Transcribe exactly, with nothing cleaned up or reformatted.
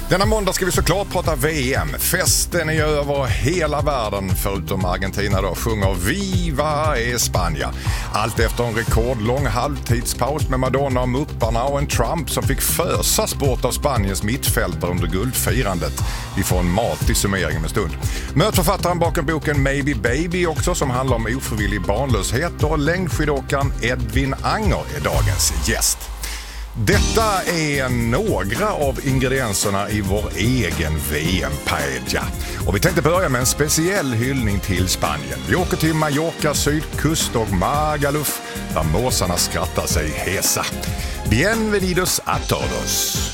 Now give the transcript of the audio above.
Denna måndag ska vi såklart prata V M. Festen är över hela världen förutom Argentina då. Sjunger Viva España. Allt efter en rekordlång halvtidspaus med Madonna och Mupparna och en Trump som fick fösas bort av Spaniens mittfältare under guldfirandet. Vi får en matig summering om en stund. Möt författaren bakom boken Maybe Baby också som handlar om ofrivillig barnlöshet, och längdskidåkaren Edvin Anger är dagens gäst. Detta är några av ingredienserna i vår egen V M-paella. Och vi tänkte börja med en speciell hyllning till Spanien. Vi åker till Mallorca, sydkust och Magaluf där måsarna skrattar sig hesa. Bienvenidos a todos!